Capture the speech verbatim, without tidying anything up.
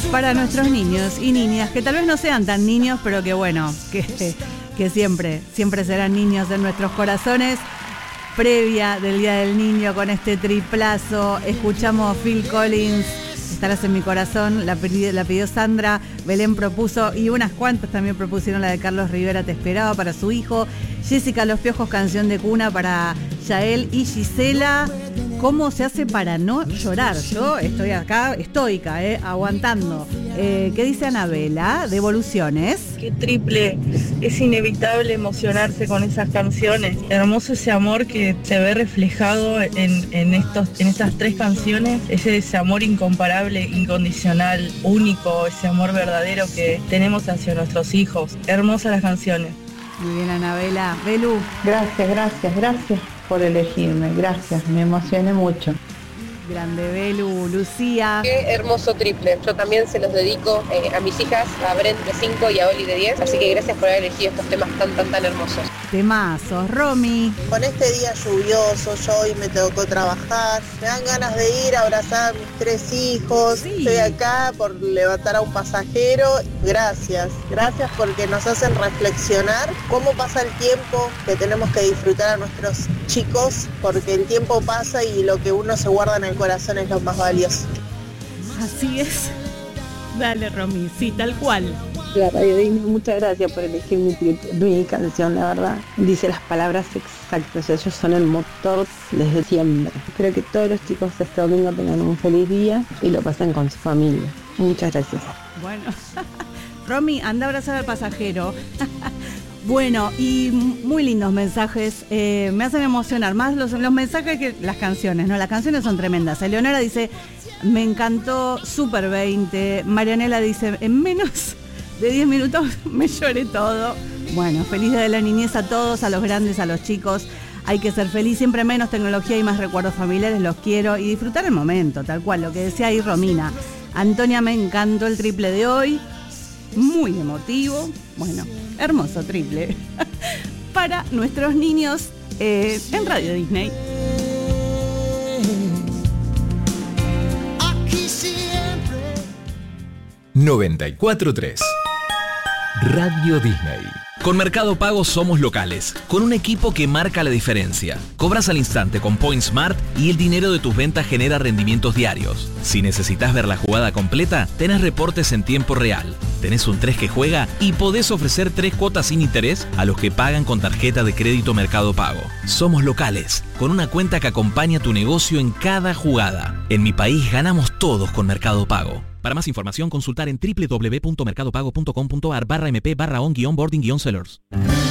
para nuestros niños y niñas, que tal vez no sean tan niños, pero que bueno, que, que siempre, siempre serán niños en nuestros corazones. Previa del Día del Niño con este triplazo, escuchamos Phil Collins, Estarás en mi corazón, la, la pidió Sandra, Belén propuso y unas cuantas también propusieron la de Carlos Rivera, Te esperaba, para su hijo, Jessica Los Piojos, Canción de cuna para Yael y Gisela. ¿Cómo se hace para no llorar? Yo estoy acá estoica, eh, aguantando. Eh, ¿Qué dice Anabela? Devoluciones. Qué triple, es inevitable emocionarse con esas canciones. Hermoso ese amor que se ve reflejado en, en, estos, en estas tres canciones. Ese, ese amor incomparable, incondicional, único, ese amor verdadero que tenemos hacia nuestros hijos. Hermosas las canciones. Muy bien, Anabela. Belu. Gracias, gracias, gracias por elegirme. Gracias, me emocioné mucho. Grande Belu. Lucía. Qué hermoso triple. Yo también se los dedico eh, a mis hijas, a Brent de cinco y a Oli de diez. Así que gracias por haber elegido estos temas tan, tan, tan hermosos. Temazos. Romy. Con este día lluvioso, yo hoy me tocó trabajar. Me dan ganas de ir a abrazar a mis tres hijos. Sí. Estoy acá por levantar a un pasajero. Gracias. Gracias porque nos hacen reflexionar cómo pasa el tiempo, que tenemos que disfrutar a nuestros chicos, porque el tiempo pasa y lo que uno se guarda en el corazón es lo más valioso. Así es. Dale, Romy, sí, tal cual. La Radio Disney, muchas gracias por elegir mi, mi canción, la verdad. Dice las palabras exactas, ellos son el motor desde siempre. Espero que todos los chicos este domingo tengan un feliz día y lo pasen con su familia. Muchas gracias. Bueno, Romy, anda a abrazar al pasajero. Bueno, y muy lindos mensajes, eh, me hacen emocionar más los, los mensajes que las canciones, ¿no? Las canciones son tremendas. Eleonora dice, me encantó, Super veinte. Marianela dice, en menos de diez minutos me lloré todo. Bueno, feliz día de la niñez a todos, a los grandes, a los chicos. Hay que ser feliz, siempre menos tecnología y más recuerdos familiares, los quiero. Y disfrutar el momento, tal cual, lo que decía ahí Romina. Antonia, me encantó el triple de hoy. Muy emotivo, bueno, hermoso triple para nuestros niños eh, en Radio Disney. noventa y cuatro punto tres Radio Disney. Con Mercado Pago somos locales, con un equipo que marca la diferencia. Cobras al instante con Point Smart y el dinero de tus ventas genera rendimientos diarios. Si necesitas ver la jugada completa, tenés reportes en tiempo real. Tenés un tres que juega y podés ofrecer tres cuotas sin interés a los que pagan con tarjeta de crédito Mercado Pago. Somos locales, con una cuenta que acompaña tu negocio en cada jugada. En mi país ganamos todos con Mercado Pago. Para más información, consultar en doble u doble u doble u punto mercado pago punto com punto a r barra m p barra on guión boarding guión sellers.